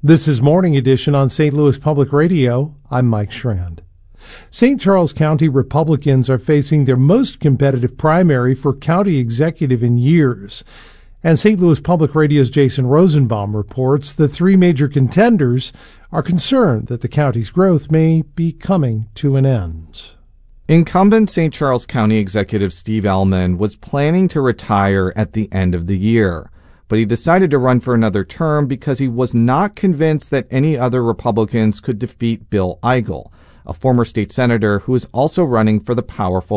This is Morning Edition on St. Louis Public Radio. I'm Mike Schrand. St. Charles County Republicans are facing their most competitive primary for county executive in years. And St. Louis Public Radio's Jason Rosenbaum reports the three major contenders are concerned that the county's growth may be coming to an end. Incumbent St. Charles County Executive Steve Ellman was planning to retire at the end of the year, but he decided to run for another term because he was not convinced that any other Republicans could defeat Bill Eigel, a former state senator who is also running for the powerful